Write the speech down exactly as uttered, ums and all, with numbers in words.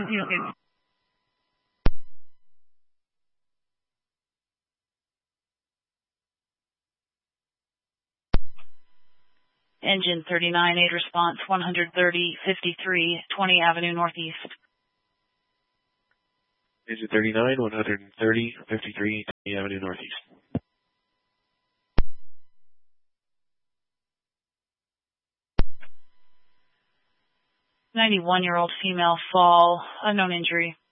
Engine thirty-nine eight response one thirty fifty-three twenty Avenue Northeast. Engine thirty-nine one thirty fifty-three twenty Avenue Northeast. ninety-one-year-old female fall, unknown injury.